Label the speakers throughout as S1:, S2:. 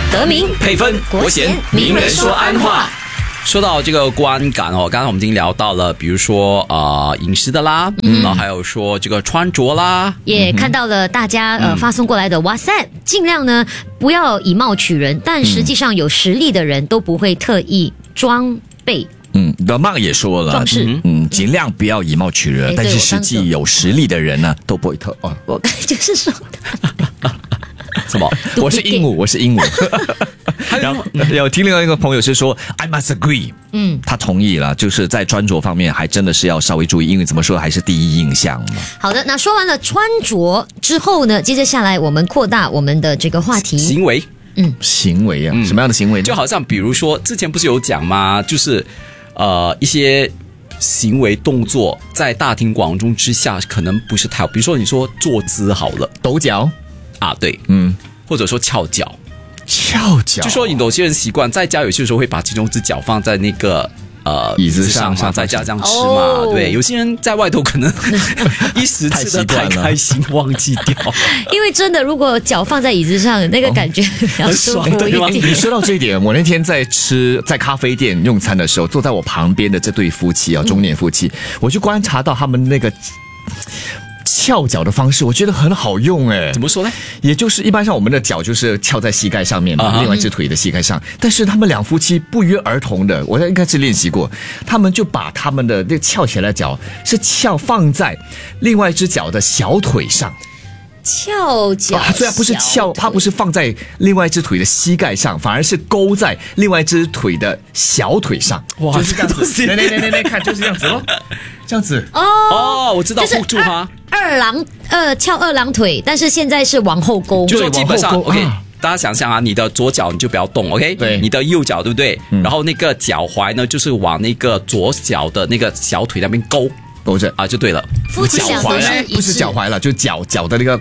S1: 德明
S2: 配分国贤名人说安话。说到这个观感哦，刚才我们已经聊到了，比如说饮食的啦，然后还有说这个穿着啦，
S1: 也看到了大家发送过来的WhatsApp，尽量呢不要以貌取人，但实际上有实力的人都不会特意装备。
S3: 德曼也说了，尽量不要以貌取人，但是实际有实力的人呢，都不会特哦。
S1: 我就是说
S2: 什么？
S3: 我是鹦鹉。然后有听另外一个朋友是说 I must agree， 他同意了，就是在穿着方面还真的是要稍微注意，因为怎么说还是第一印象嘛。
S1: 好的，那说完了穿着之后呢，接着下来我们扩大我们的这个话题，
S2: 行为。
S3: 行为啊，什么样的行为呢？
S2: 就好像比如说之前不是有讲吗？就是一些行为动作在大庭广众之下可能不是太好，比如说你说坐姿好了，
S3: 抖脚
S2: 啊，对，或者说翘脚，就说有些人习惯在家有些时候会把其中一只脚放在那个椅子上嘛，在家这样吃嘛，对，有些人在外头可能一时吃得太开心忘记掉，
S1: 因为真的如果脚放在椅子上，那个感觉比较舒服一点。
S3: 你说到这一点，我那天在咖啡店用餐的时候，坐在我旁边的这对夫妻啊，中年夫妻，我就观察到他们那个翘脚的方式，我觉得很好用哎。
S2: 怎么说呢？
S3: 也就是一般上我们的脚就是翘在膝盖上面嘛，另外一只腿的膝盖上。但是他们两夫妻不约而同的，我应该是练习过，他们就把他们的那翘起来的脚是放在另外一只脚的小腿上。
S1: 翘脚，
S3: 虽然不是翘，它不是放在另外一只腿的膝盖上，反而是勾在另外一只腿的小腿上。
S2: 哇，
S3: 就是这样子。来，看，就是这样子咯，这样子。
S2: 哦，我知道，护住它。
S1: 翘二郎腿，但是现在是往后勾，
S2: 就说基本上 OK。大家想想啊，你的左脚你就不要动 ，OK？ 对，你的右脚对不对？然后那个脚踝呢，就是往那个左脚的那个小腿那边勾着啊，就对了。
S1: 夫妻俩都是
S3: 不是脚踝了，就脚的那个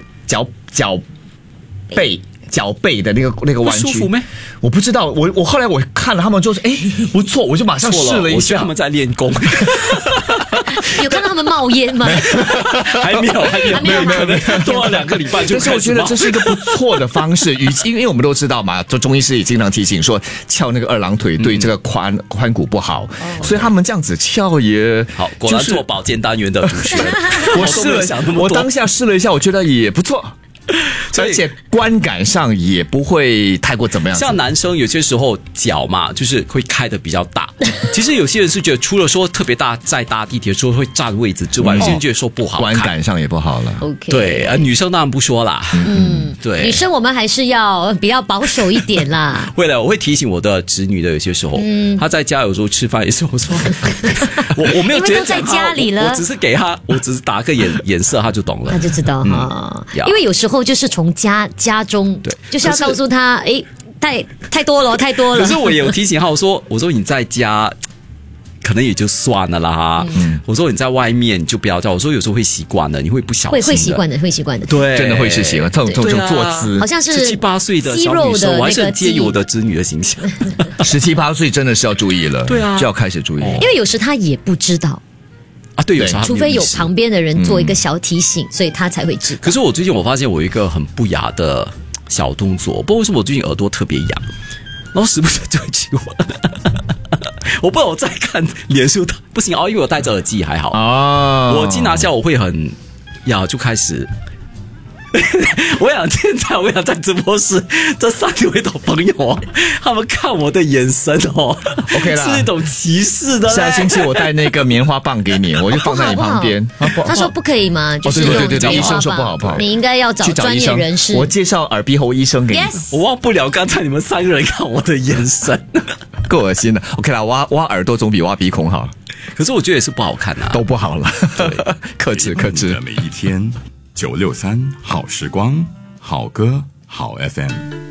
S3: 脚背的那个弯曲，
S2: 不舒服没？
S3: 我不知道，我后来我看了他们就是不错，我就马上试了一下，
S2: 他们在练功。
S1: 有看到他们冒烟吗？
S2: 还没有，可能多了2个礼拜就开始冒。但
S3: 是我觉得这是一个不错的方式，因为我们都知道嘛，中医师也经常提醒说，翘那个二郎腿对这个髋骨不好，所以他们这样子翘也
S2: 好。果然做保健单元的主持人，
S3: 我当下试了一下，我觉得也不错。而且观感上也不会太过怎么样。
S2: 像男生有些时候脚嘛，就是会开得比较大。其实有些人是觉得，除了说特别大，在搭地铁的时候会占位置之外，有些人觉得说不好看，
S3: 观感上也不好了。
S1: OK，
S2: 对，女生当然不说啦。对，
S1: 女生我们还是要比较保守一点啦。
S2: 会了，我会提醒我的侄女的，有些时候，她在家有时候吃饭也是我说，我没有觉得
S1: 在家里了，
S2: 我只是给她，我只是打个眼色，她就懂了，
S1: 她就知道哈。因为有时候就是从家中，对，就是要告诉她，太多了。可
S2: 是我也有提醒她，我说你在家可能也就算了啦。我说你在外面就不要叫。我说有时候会习惯的，你会不小心
S1: 会习惯的。
S2: 对，
S3: 真的会是习惯这种坐姿。
S1: 好像是
S2: 17、18岁的小女生，我还是很介意我的侄女的形象。
S3: 17、18岁真的是要注意了，
S2: 对啊，
S3: 就要开始注意，
S1: 因为有时她也不知道。
S2: 对，有时候
S1: 除非有旁边的人做一个小提醒，所以他才会知道。
S2: 可是我最近发现我有一个很不雅的小动作，不知道为什么我最近耳朵特别痒，然后时不时就会去闻。我不知道我在看脸书不行因为我戴着耳机还好我一拿下我会很就开始。我想在直播室这3位的朋友他们看我的眼神
S3: OK 啦，
S2: 是一种歧视的。
S3: 下星期我带那个棉花棒给你，我就放在你旁边。
S1: 他说不可以吗？就是
S3: 对，医生说不好，
S1: 你应该要找专业人士。
S3: 我介绍耳鼻喉医生给你。
S2: 我忘不了刚才你们3个人看我的眼神，
S3: 够恶心的。OK 啦，挖耳朵总比挖鼻孔好。
S2: 可是我觉得也是不好看啊，
S3: 都不好了。克制。
S4: 每一天963好时光，好歌好 FM。